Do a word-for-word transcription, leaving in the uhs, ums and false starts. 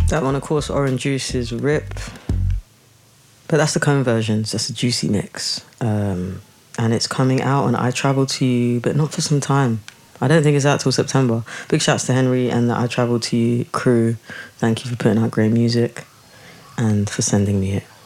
That one, of course, Orange Juice's Rip. But that's the Cone versions. That's a juicy mix. Um, and it's coming out on I Travel To You, but not for some time. I don't think it's out till September. Big shouts to Henry and the I Travel To You crew. Thank you for putting out great music and for sending me it.